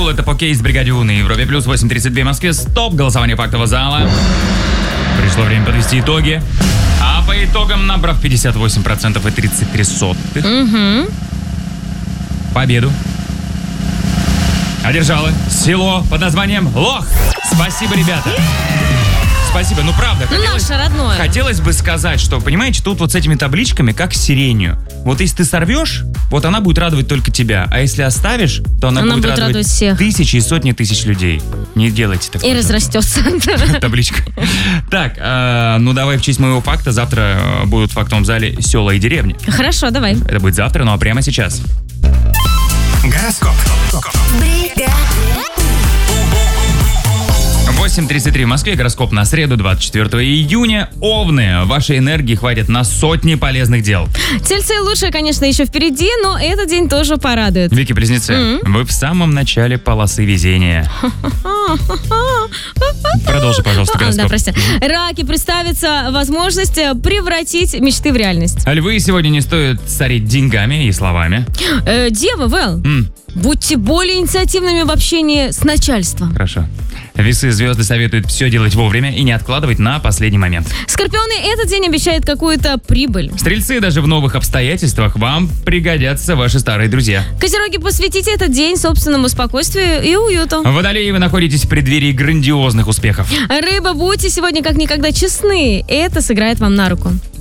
Cool, это по кейс Бригадюны. Европе плюс 8:32 в Москве. Стоп, голосование фактового зала. Пришло время подвести итоги. А по итогам, набрав 58% и 33 сотых, победу одержало село под названием Лох. Спасибо, ребята. Спасибо. Ну, правда, Наше родное. хотелось бы сказать, что, понимаете, тут вот с этими табличками, как сиренью. Вот если ты сорвешь, вот она будет радовать только тебя. А если оставишь, то она будет радовать всех. тысячи и сотни тысяч людей. Не делайте такое. И разрастется. Табличка. Так, ну давай в честь моего факта. Завтра будут в фактовом зале села и деревни. Хорошо, давай. Это будет завтра, ну а прямо сейчас. Гороскоп. 8:33 в Москве. Гороскоп на среду, 24 июня. Овны, вашей энергии хватит на сотни полезных дел. Тельцы лучше, конечно, еще впереди, но этот день тоже порадует. Вики-близнецы, вы в самом начале полосы везения. Продолжи, пожалуйста, гороскоп. Да, прости. Раки, представится возможность превратить мечты в реальность. Львы, сегодня не стоит сорить деньгами и словами. Девы, Вэл, будьте более инициативными в общении с начальством. Хорошо. Весы, звезды советуют все делать вовремя и не откладывать на последний момент. Скорпионы, этот день обещает какую-то прибыль. Стрельцы, даже в новых обстоятельствах вам пригодятся ваши старые друзья. Козероги, посвятите этот день собственному спокойствию и уюту. Водолеи, вы находитесь в преддверии грандиозных успехов. Рыба, будьте сегодня как никогда честны. Это сыграет вам на руку.